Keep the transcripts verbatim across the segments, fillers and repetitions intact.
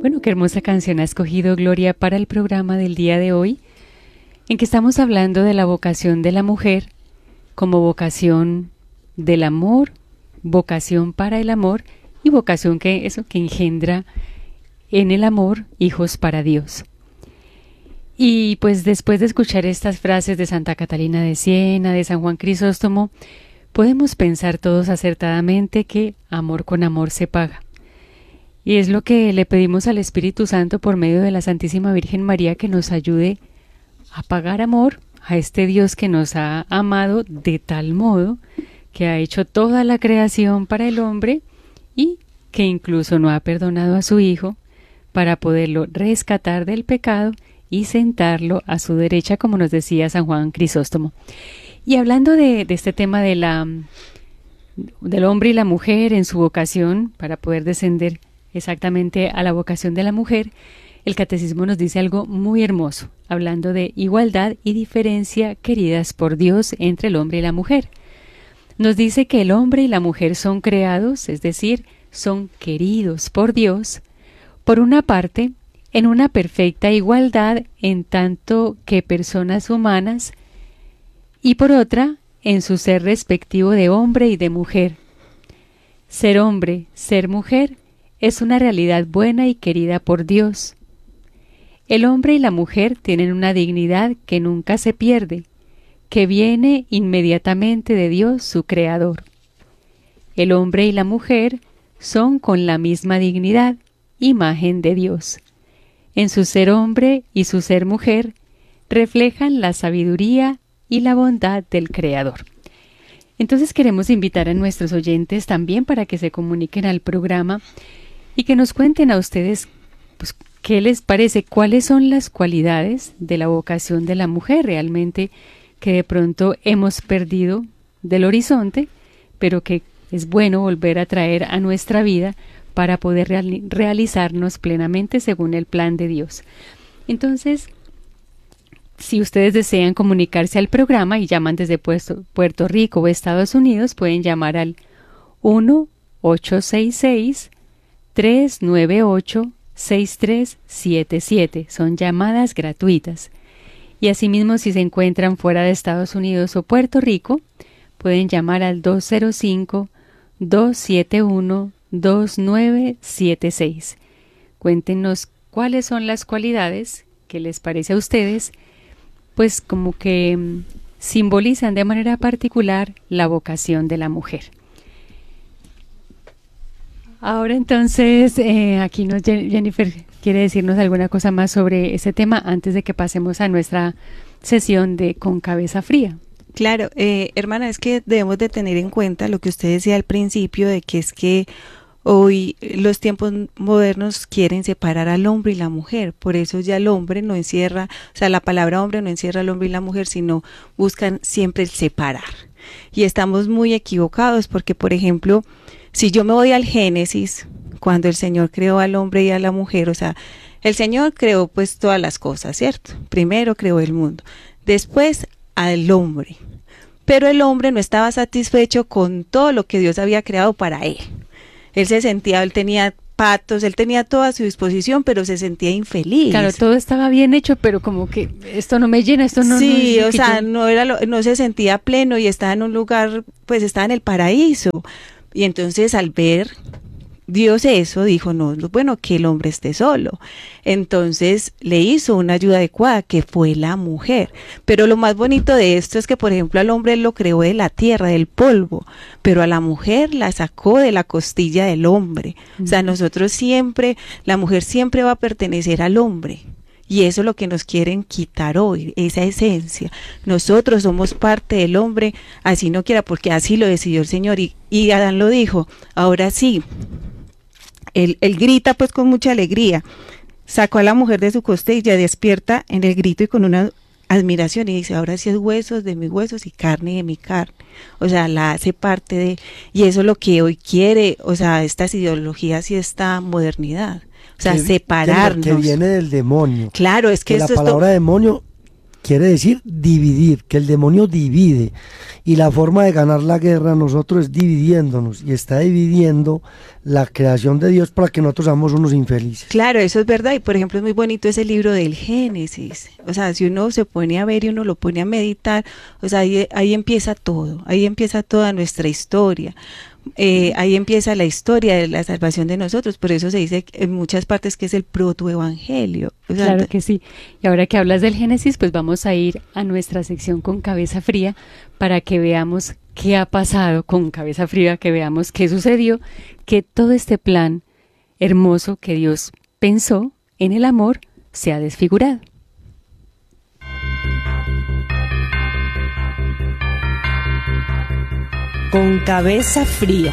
Bueno, qué hermosa canción ha escogido Gloria para el programa del día de hoy, en que estamos hablando de la vocación de la mujer como vocación del amor, vocación para el amor y vocación que eso que engendra en el amor hijos para Dios. Y pues después de escuchar estas frases de Santa Catalina de Siena, de San Juan Crisóstomo, podemos pensar todos acertadamente que amor con amor se paga. Y es lo que le pedimos al Espíritu Santo por medio de la Santísima Virgen María, que nos ayude a pagar amor a este Dios que nos ha amado de tal modo que ha hecho toda la creación para el hombre y que incluso no ha perdonado a su Hijo para poderlo rescatar del pecado y sentarlo a su derecha, como nos decía San Juan Crisóstomo. Y hablando de, de este tema de la, del hombre y la mujer en su vocación, para poder descender exactamente a la vocación de la mujer, el Catecismo nos dice algo muy hermoso, hablando de igualdad y diferencia queridas por Dios entre el hombre y la mujer. Nos dice que el hombre y la mujer son creados, es decir, son queridos por Dios, por una parte, en una perfecta igualdad en tanto que personas humanas, y por otra, en su ser respectivo de hombre y de mujer. Ser hombre, ser mujer, es una realidad buena y querida por Dios. El hombre y la mujer tienen una dignidad que nunca se pierde, que viene inmediatamente de Dios, su Creador. El hombre y la mujer son con la misma dignidad, imagen de Dios. En su ser hombre y su ser mujer reflejan la sabiduría y la bondad del Creador. Entonces queremos invitar a nuestros oyentes también para que se comuniquen al programa y que nos cuenten a ustedes pues, qué les parece, cuáles son las cualidades de la vocación de la mujer realmente que de pronto hemos perdido del horizonte, pero que es bueno volver a traer a nuestra vida para poder reali- realizarnos plenamente según el plan de Dios. Entonces, si ustedes desean comunicarse al programa y llaman desde Puerto, Puerto Rico o Estados Unidos, pueden llamar al uno ocho seis seis, tres nueve ocho, seis tres siete siete. Son llamadas gratuitas. Y asimismo, si se encuentran fuera de Estados Unidos o Puerto Rico, pueden llamar al dos cero cinco, dos siete uno, dos nueve siete seis. Cuéntenos cuáles son las cualidades que les parece a ustedes, pues como que mm, simbolizan de manera particular la vocación de la mujer. Ahora entonces, eh, aquí nos, Jennifer quiere decirnos alguna cosa más sobre ese tema antes de que pasemos a nuestra sesión de Con Cabeza Fría. Claro, eh, hermana, es que debemos de tener en cuenta lo que usted decía al principio, de que es que hoy los tiempos modernos quieren separar al hombre y la mujer, por eso ya el hombre no encierra, o sea, la palabra hombre no encierra al hombre y la mujer, sino buscan siempre el separar. Y estamos muy equivocados porque, por ejemplo, si yo me voy al Génesis, cuando el Señor creó al hombre y a la mujer, o sea, el Señor creó pues todas las cosas, ¿cierto? Primero creó el mundo, después al hombre, pero el hombre no estaba satisfecho con todo lo que Dios había creado para él. Él se sentía, él tenía patos, él tenía todo a su disposición, pero se sentía infeliz. Claro, todo estaba bien hecho, pero como que esto no me llena, esto no... Sí, no o sea, yo... no, era lo, no se sentía pleno y estaba en un lugar, pues estaba en el paraíso. Y entonces al ver Dios eso, dijo, no, es bueno que el hombre esté solo. Entonces le hizo una ayuda adecuada, que fue la mujer. Pero lo más bonito de esto es que, por ejemplo, al hombre él lo creó de la tierra, del polvo, pero a la mujer la sacó de la costilla del hombre. Uh-huh. O sea, nosotros siempre, la mujer siempre va a pertenecer al hombre. Y eso es lo que nos quieren quitar hoy, esa esencia. Nosotros somos parte del hombre, así no quiera, porque así lo decidió el Señor. Y, y Adán lo dijo, ahora sí. Él, él grita pues con mucha alegría, sacó a la mujer de su costilla, despierta en el grito y con una admiración y dice, ahora sí es huesos de mis huesos y carne de mi carne. O sea, la hace parte de, y eso es lo que hoy quiere, o sea, estas ideologías y esta modernidad. O sea, que, separarnos. Que viene del demonio. Claro, es que, que esto la palabra es to- demonio quiere decir dividir, que el demonio divide, y la forma de ganar la guerra a nosotros es dividiéndonos, y está dividiendo la creación de Dios para que nosotros seamos unos infelices. Claro, eso es verdad, y por ejemplo es muy bonito ese libro del Génesis, o sea, si uno se pone a ver y uno lo pone a meditar, o sea, ahí, ahí empieza todo, ahí empieza toda nuestra historia. Eh, ahí empieza la historia de la salvación de nosotros, por eso se dice en muchas partes que es el protoevangelio. O sea, claro que sí. Y ahora que hablas del Génesis, pues vamos a ir a nuestra sección con cabeza fría para que veamos qué ha pasado con cabeza fría, que veamos qué sucedió, que todo este plan hermoso que Dios pensó en el amor se ha desfigurado. Con cabeza fría.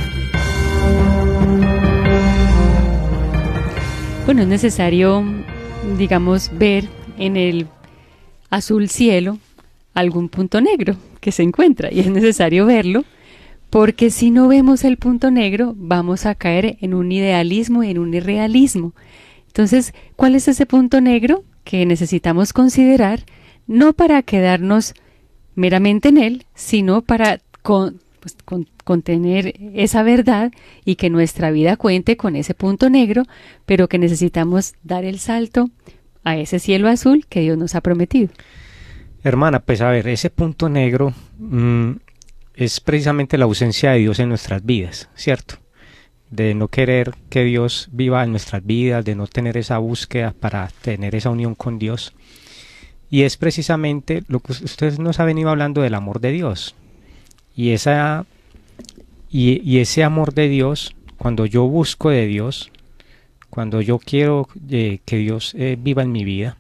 Bueno, es necesario, digamos, ver en el azul cielo algún punto negro que se encuentra, y es necesario verlo porque si no vemos el punto negro vamos a caer en un idealismo y en un irrealismo. Entonces, ¿cuál es ese punto negro que necesitamos considerar, no para quedarnos meramente en él, sino para con, pues, con, contener esa verdad y que nuestra vida cuente con ese punto negro, pero que necesitamos dar el salto a ese cielo azul que Dios nos ha prometido? Hermana, pues a ver, ese punto negro mmm, es precisamente la ausencia de Dios en nuestras vidas, ¿cierto? De no querer que Dios viva en nuestras vidas, de no tener esa búsqueda para tener esa unión con Dios. Y es precisamente lo que ustedes nos han venido hablando del amor de Dios. Y, esa, y, y ese amor de Dios, cuando yo busco de Dios, cuando yo quiero eh, que Dios eh, viva en mi vida,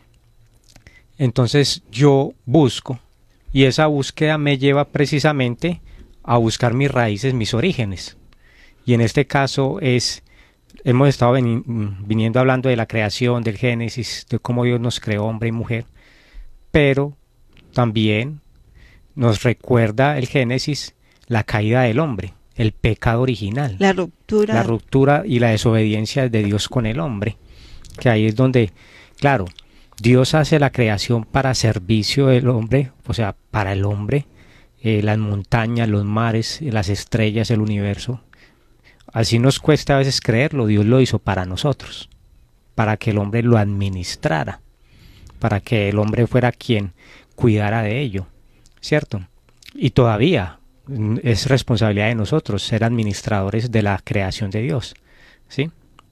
entonces yo busco, y esa búsqueda me lleva precisamente a buscar mis raíces, mis orígenes. Y en este caso es, hemos estado veni- viniendo hablando de la creación, del Génesis, de cómo Dios nos creó hombre y mujer, pero también nos recuerda el Génesis la caída del hombre, el pecado original, la ruptura. la ruptura y la desobediencia de Dios con el hombre, que ahí es donde, claro, Dios hace la creación para servicio del hombre, o sea, para el hombre, eh, las montañas, los mares, las estrellas, el universo. Así nos cuesta a veces creerlo, Dios lo hizo para nosotros, para que el hombre lo administrara, para que el hombre fuera quien cuidara de ello, ¿cierto? Y todavía es responsabilidad de nosotros ser administradores de la creación de Dios, ¿sí?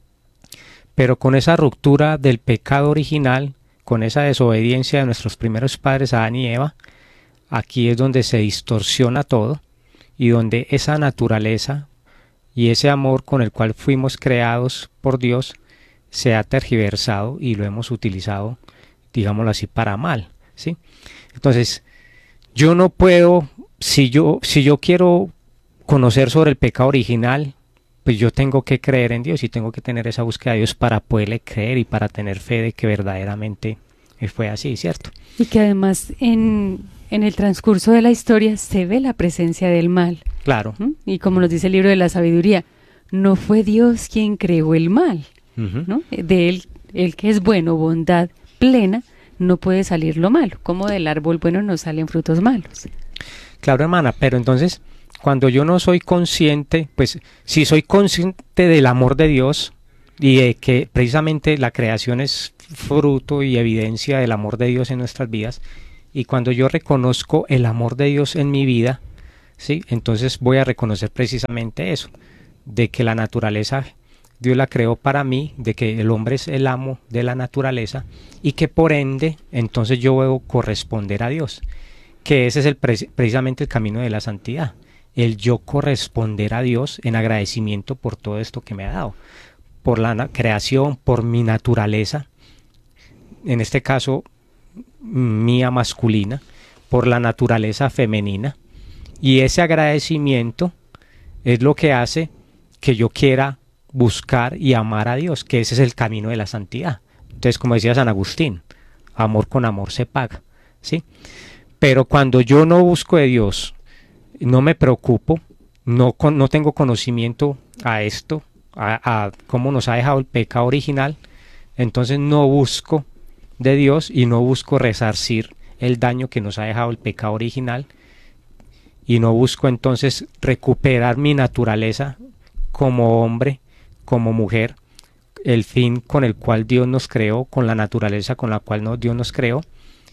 Pero con esa ruptura del pecado original, con esa desobediencia de nuestros primeros padres Adán y Eva, aquí es donde se distorsiona todo y donde esa naturaleza y ese amor con el cual fuimos creados por Dios se ha tergiversado y lo hemos utilizado, digámoslo así, para mal, ¿sí? Entonces, yo no puedo, si yo, si yo quiero conocer sobre el pecado original, pues yo tengo que creer en Dios y tengo que tener esa búsqueda de Dios para poderle creer y para tener fe de que verdaderamente fue así, ¿cierto? Y que además en, en el transcurso de la historia se ve la presencia del mal. Claro. ¿Mm? Y como nos dice el libro de la sabiduría, no fue Dios quien creó el mal, uh-huh. ¿no? De él, el que es bueno, bondad plena, no puede salir lo malo. Como del árbol bueno no salen frutos malos. Claro, hermana, pero entonces, cuando yo no soy consciente, pues si soy consciente del amor de Dios y de que precisamente la creación es fruto y evidencia del amor de Dios en nuestras vidas, y cuando yo reconozco el amor de Dios en mi vida, ¿sí? Entonces voy a reconocer precisamente eso, de que la naturaleza Dios la creó para mí, de que el hombre es el amo de la naturaleza y que por ende entonces yo debo corresponder a Dios, que ese es el precisamente el camino de la santidad, el yo corresponder a Dios en agradecimiento por todo esto que me ha dado, por la creación, por mi naturaleza, en este caso mía masculina, por la naturaleza femenina, y ese agradecimiento es lo que hace que yo quiera buscar y amar a Dios, que ese es el camino de la santidad. Entonces, como decía San Agustín, amor con amor se paga, ¿sí? Pero cuando yo no busco de Dios, no me preocupo, no, con, no tengo conocimiento a esto, a, a cómo nos ha dejado el pecado original, entonces no busco de Dios y no busco resarcir el daño que nos ha dejado el pecado original y no busco entonces recuperar mi naturaleza como hombre, como mujer, el fin con el cual Dios nos creó, con la naturaleza con la cual no, Dios nos creó.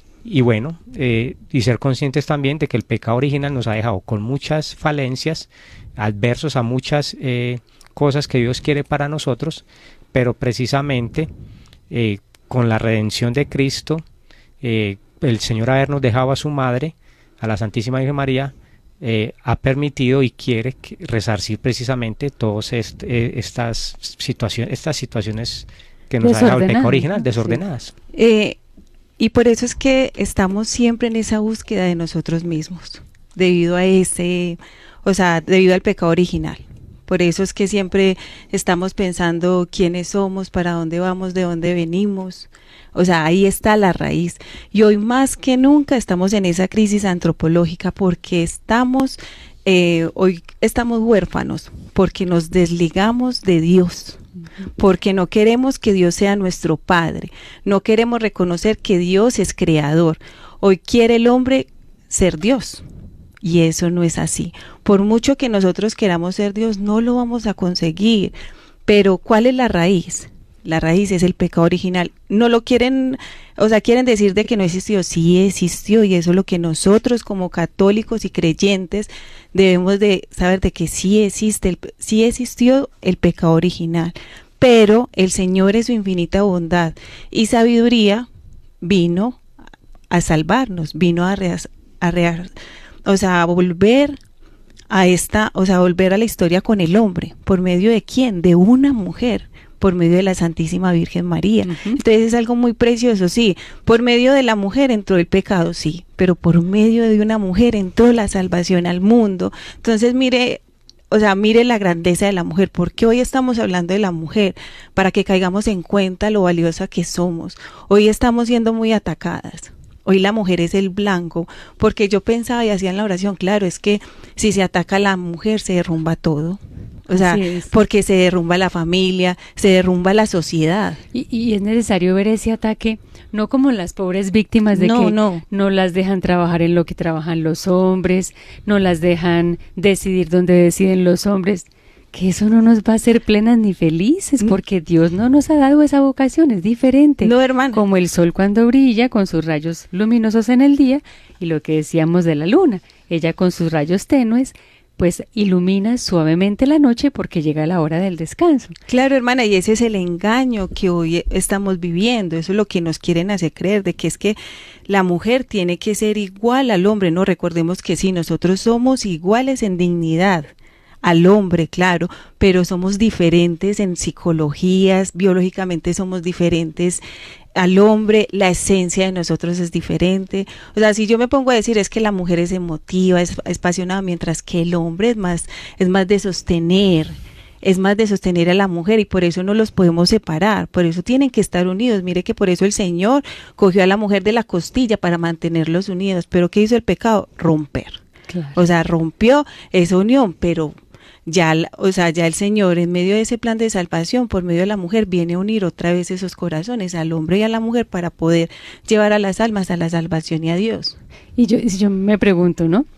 Y bueno, eh, y ser conscientes también de que el pecado original nos ha dejado con muchas falencias, adversos a muchas eh, cosas que Dios quiere para nosotros, pero precisamente eh, con la redención de Cristo, eh, el Señor habernos dejado a su madre, a la Santísima Virgen María, eh, ha permitido y quiere que, resarcir precisamente todas est eh, estas, situaciones, estas situaciones que nos ha dejado el pecado original, desordenadas. Sí. Eh, Y por eso es que estamos siempre en esa búsqueda de nosotros mismos, debido a ese, o sea, debido al pecado original. Por eso es que siempre estamos pensando quiénes somos, para dónde vamos, de dónde venimos. O sea, ahí está la raíz. Y hoy más que nunca estamos en esa crisis antropológica porque estamos, eh, hoy estamos huérfanos, porque nos desligamos de Dios. Porque no queremos que Dios sea nuestro Padre, no queremos reconocer que Dios es creador. Hoy quiere el hombre ser Dios y eso no es así. Por mucho que nosotros queramos ser Dios, no lo vamos a conseguir. Pero ¿cuál es la raíz? La raíz es el pecado original. No lo quieren, o sea, quieren decir de que no existió. Sí existió y eso es lo que nosotros como católicos y creyentes debemos de saber, de que sí existe, el, sí existió el pecado original. Pero el Señor en su infinita bondad y sabiduría vino a salvarnos, vino a, rea, a rea, o sea, a volver a esta, o sea, a volver a la historia con el hombre. ¿Por medio de quién? De una mujer, por medio de la Santísima Virgen María. Uh-huh. Entonces es algo muy precioso, sí. Por medio de la mujer entró el pecado, sí, pero por medio de una mujer entró la salvación al mundo. Entonces mire, o sea, mire la grandeza de la mujer, porque hoy estamos hablando de la mujer, para que caigamos en cuenta lo valiosa que somos. Hoy estamos siendo muy atacadas. Hoy la mujer es el blanco, porque yo pensaba y hacía en la oración, claro, es que si se ataca a la mujer se derrumba todo. O sea, porque se derrumba la familia, se derrumba la sociedad. Y, y es necesario ver ese ataque, no como las pobres víctimas de no, que no. no las dejan trabajar en lo que trabajan los hombres, no las dejan decidir donde deciden los hombres, que eso no nos va a hacer plenas ni felices, porque Dios no nos ha dado esa vocación, es diferente. No, hermano. Como el sol cuando brilla con sus rayos luminosos en el día, y lo que decíamos de la luna, ella con sus rayos tenues, pues ilumina suavemente la noche porque llega la hora del descanso. Claro, hermana, y ese es el engaño que hoy estamos viviendo, eso es lo que nos quieren hacer creer, de que es que la mujer tiene que ser igual al hombre. No, recordemos que sí, nosotros somos iguales en dignidad al hombre, claro, pero somos diferentes en psicologías, biológicamente somos diferentes al hombre, la esencia de nosotros es diferente. O sea, si yo me pongo a decir es que la mujer es emotiva, es, es apasionada, mientras que el hombre es más, es más de sostener, es más de sostener a la mujer, y por eso no los podemos separar, por eso tienen que estar unidos. Mire que por eso el Señor cogió a la mujer de la costilla para mantenerlos unidos. Pero ¿qué hizo el pecado? Romper. Claro. O sea, rompió esa unión, pero ya, o sea, ya el Señor en medio de ese plan de salvación, por medio de la mujer, viene a unir otra vez esos corazones, al hombre y a la mujer, para poder llevar a las almas a la salvación y a Dios. Y yo, yo me pregunto, ¿no?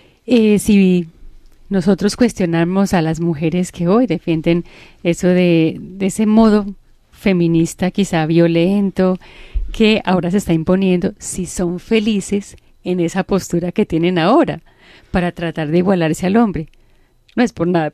Eh, si nosotros cuestionamos a las mujeres que hoy defienden eso de, de ese modo feminista, quizá violento, que ahora se está imponiendo, si son felices en esa postura que tienen ahora, para tratar de igualarse al hombre. No es por nada,